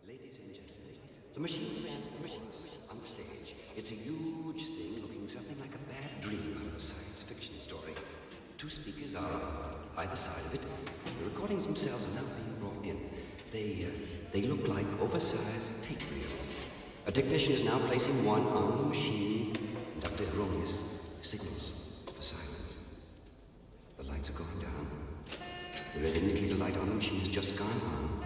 Ladies and gentlemen, the machine stands before us on stage. It's a huge thing looking something like a bad dream out of a science fiction story. Two speakers are on either side of it. The recordings themselves are now being brought in. They look like oversized tape reels. A technician is now placing one on the machine, and Dr. Erroneous signals for silence. The lights are going down. The red indicator light on the machine has just gone on.